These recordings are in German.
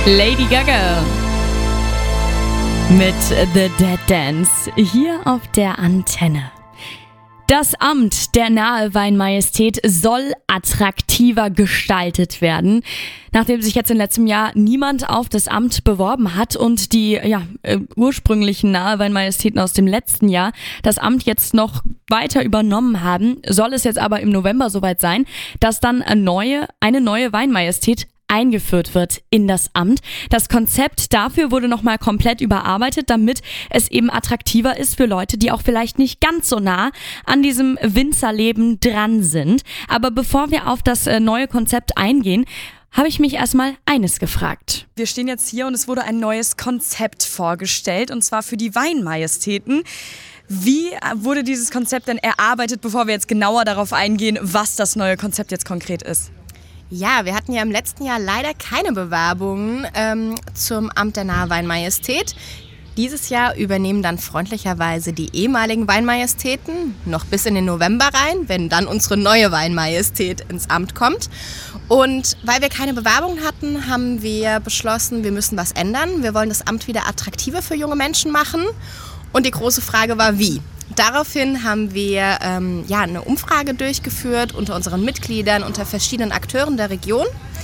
Lady Gaga mit The Dead Dance hier auf der Antenne. Das Amt der Nahe Weinmajestät soll attraktiver gestaltet werden. Nachdem sich jetzt in letztem Jahr niemand auf das Amt beworben hat und die ursprünglichen Nahe Weinmajestäten aus dem letzten Jahr das Amt jetzt noch weiter übernommen haben, soll es jetzt aber im November soweit sein, dass dann eine neue Weinmajestät eingeführt wird in das Amt. Das Konzept dafür wurde nochmal komplett überarbeitet, damit es eben attraktiver ist für Leute, die auch vielleicht nicht ganz so nah an diesem Winzerleben dran sind. Aber bevor wir auf das neue Konzept eingehen, habe ich mich erstmal eines gefragt. Wir stehen jetzt hier und es wurde ein neues Konzept vorgestellt, und zwar für die Weinmajestäten. Wie wurde dieses Konzept denn erarbeitet, bevor wir jetzt genauer darauf eingehen, was das neue Konzept jetzt konkret ist? Ja, wir hatten ja im letzten Jahr leider keine Bewerbungen zum Amt der Nahe Weinmajestät. Dieses Jahr übernehmen dann freundlicherweise die ehemaligen Weinmajestäten noch bis in den November rein, wenn dann unsere neue Weinmajestät ins Amt kommt. Und weil wir keine Bewerbungen hatten, haben wir beschlossen, wir müssen was ändern. Wir wollen das Amt wieder attraktiver für junge Menschen machen. Und die große Frage war, wie? Daraufhin haben wir eine Umfrage durchgeführt unter unseren Mitgliedern, unter verschiedenen Akteuren der Region,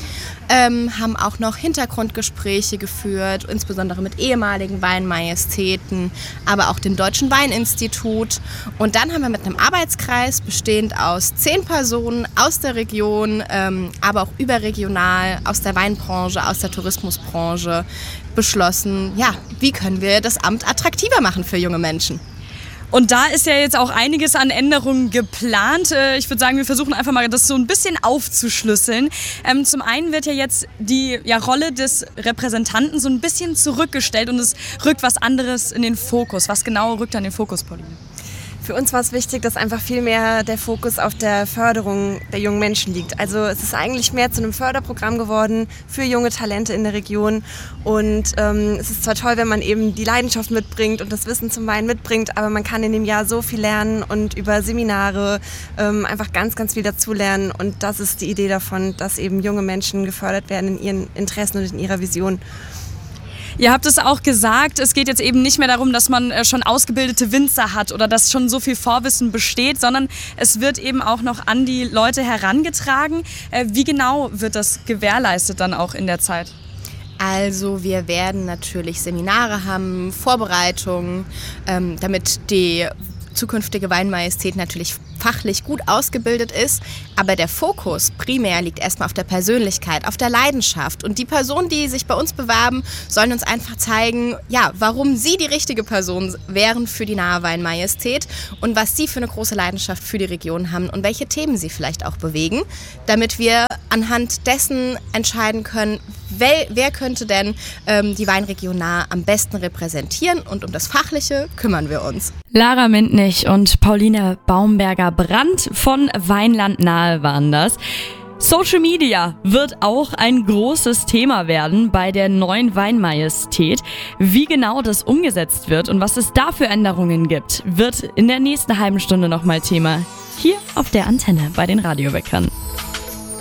haben auch noch Hintergrundgespräche geführt, insbesondere mit ehemaligen Weinmajestäten, aber auch dem Deutschen Weininstitut. Und dann haben wir mit einem Arbeitskreis bestehend aus 10 Personen aus der Region, aber auch überregional, aus der Weinbranche, aus der Tourismusbranche beschlossen, wie können wir das Amt attraktiver machen für junge Menschen. Und da ist ja jetzt auch einiges an Änderungen geplant. Ich würde sagen, wir versuchen einfach mal, das so ein bisschen aufzuschlüsseln. Zum einen wird ja jetzt die Rolle des Repräsentanten so ein bisschen zurückgestellt und es rückt was anderes in den Fokus. Was genau rückt an den Fokus, Pauline? Für uns war es wichtig, dass einfach viel mehr der Fokus auf der Förderung der jungen Menschen liegt. Also es ist eigentlich mehr zu einem Förderprogramm geworden für junge Talente in der Region. Und es ist zwar toll, wenn man eben die Leidenschaft mitbringt und das Wissen zum Wein mitbringt, aber man kann in dem Jahr so viel lernen und über Seminare einfach ganz, ganz viel dazulernen. Und das ist die Idee davon, dass eben junge Menschen gefördert werden in ihren Interessen und in ihrer Vision. Ihr habt es auch gesagt, es geht jetzt eben nicht mehr darum, dass man schon ausgebildete Winzer hat oder dass schon so viel Vorwissen besteht, sondern es wird eben auch noch an die Leute herangetragen. Wie genau wird das gewährleistet dann auch in der Zeit? Also wir werden natürlich Seminare haben, Vorbereitungen, damit die zukünftige Weinmajestät natürlich fachlich gut ausgebildet ist, aber der Fokus primär liegt erstmal auf der Persönlichkeit, auf der Leidenschaft. Und die Personen, die sich bei uns bewerben, sollen uns einfach zeigen, warum sie die richtige Person wären für die Nahe Weinmajestät und was sie für eine große Leidenschaft für die Region haben und welche Themen sie vielleicht auch bewegen, damit wir anhand dessen entscheiden können, wer könnte denn die Weinregion Nahe am besten repräsentieren, und um das Fachliche kümmern wir uns. Lara Mintnich und Pauline Baumberger-Brandt von Weinland Nahe waren das. Social Media wird auch ein großes Thema werden bei der neuen Weinmajestät. Wie genau das umgesetzt wird und was es da für Änderungen gibt, wird in der nächsten halben Stunde nochmal Thema hier auf der Antenne bei den Radioweckern.